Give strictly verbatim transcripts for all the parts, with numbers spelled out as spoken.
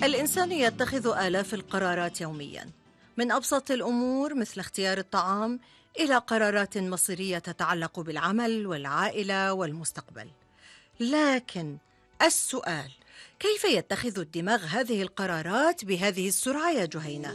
الإنسان يتخذ آلاف القرارات يومياً، من أبسط الأمور مثل اختيار الطعام إلى قرارات مصيرية تتعلق بالعمل والعائلة والمستقبل. لكن السؤال: كيف يتخذ الدماغ هذه القرارات بهذه السرعة يا جهينة؟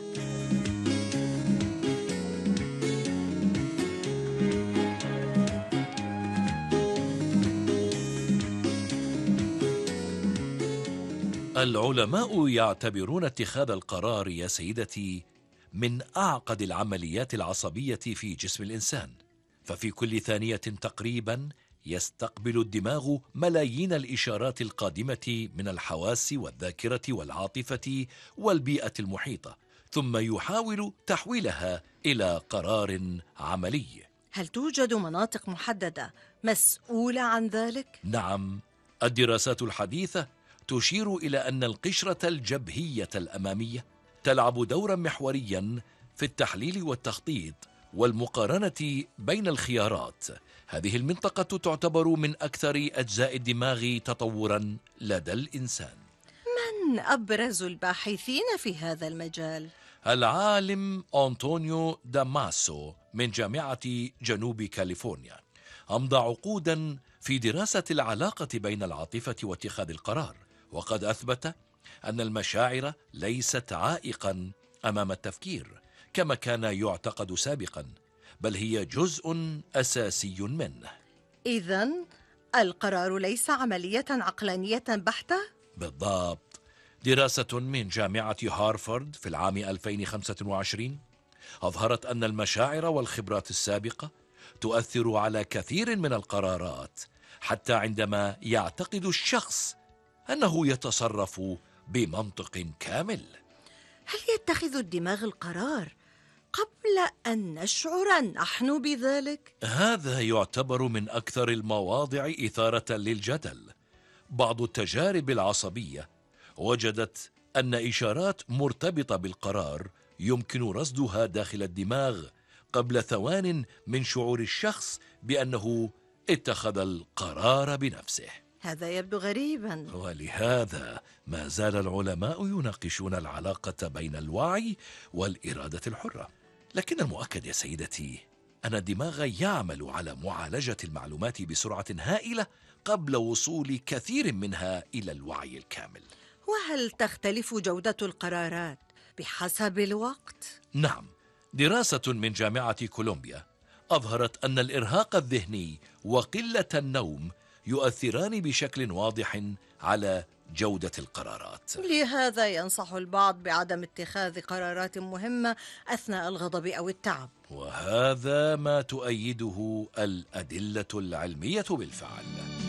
العلماء يعتبرون اتخاذ القرار يا سيدتي من أعقد العمليات العصبية في جسم الإنسان، ففي كل ثانية تقريبا يستقبل الدماغ ملايين الإشارات القادمة من الحواس والذاكرة والعاطفة والبيئة المحيطة، ثم يحاول تحويلها إلى قرار عملي. هل توجد مناطق محددة مسؤولة عن ذلك؟ نعم، الدراسات الحديثة تشير إلى أن القشرة الجبهية الأمامية تلعب دورا محوريا في التحليل والتخطيط والمقارنة بين الخيارات. هذه المنطقة تعتبر من أكثر أجزاء الدماغ تطورا لدى الإنسان. من أبرز الباحثين في هذا المجال؟ العالم أنطونيو داماسو من جامعة جنوب كاليفورنيا أمضى عقودا في دراسة العلاقة بين العاطفة واتخاذ القرار، وقد أثبت أن المشاعر ليست عائقا أمام التفكير كما كان يعتقد سابقا، بل هي جزء أساسي منه. إذن القرار ليس عملية عقلانية بحتة؟ بالضبط. دراسة من جامعة هارفارد في العام ألفين وخمسة وعشرين أظهرت أن المشاعر والخبرات السابقة تؤثر على كثير من القرارات، حتى عندما يعتقد الشخص أنه يتصرف بمنطق كامل. هل يتخذ الدماغ القرار قبل أن نشعر نحن بذلك؟ هذا يعتبر من أكثر المواضع إثارة للجدل. بعض التجارب العصبية وجدت أن إشارات مرتبطة بالقرار يمكن رصدها داخل الدماغ قبل ثوان من شعور الشخص بأنه اتخذ القرار بنفسه. هذا يبدو غريبا، ولهذا ما زال العلماء يناقشون العلاقة بين الوعي والإرادة الحرة. لكن المؤكد يا سيدتي أن الدماغ يعمل على معالجة المعلومات بسرعة هائلة قبل وصول كثير منها إلى الوعي الكامل. وهل تختلف جودة القرارات بحسب الوقت؟ نعم، دراسة من جامعة كولومبيا أظهرت أن الإرهاق الذهني وقلة النوم يؤثران بشكل واضح على جودة القرارات. لهذا ينصح البعض بعدم اتخاذ قرارات مهمة أثناء الغضب أو التعب، وهذا ما تؤيده الأدلة العلمية بالفعل.